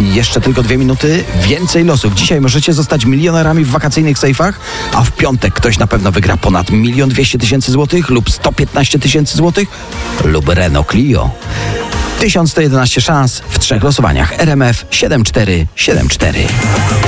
Jeszcze tylko 2 minuty, więcej losów. Dzisiaj możecie zostać milionerami w wakacyjnych sejfach, a w piątek ktoś na pewno wygra ponad 1 200 000 złotych lub 115 000 złotych lub Renault Clio. 1111 szans w 3 losowaniach. RMF 7474.